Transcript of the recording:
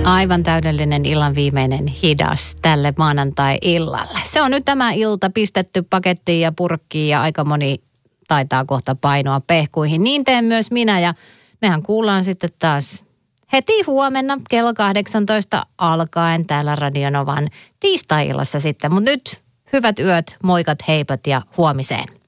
Aivan täydellinen illan viimeinen hidas tälle maanantai-illalle. Se on nyt tämä ilta pistetty pakettiin ja purkkiin ja aika moni taitaa kohta painoa pehkuihin. Niin teen myös minä ja mehän kuullaan sitten taas heti huomenna kello 18 alkaen täällä Radio Novan tiistai-illassa sitten. Mutta nyt hyvät yöt, moikat, heipat ja huomiseen.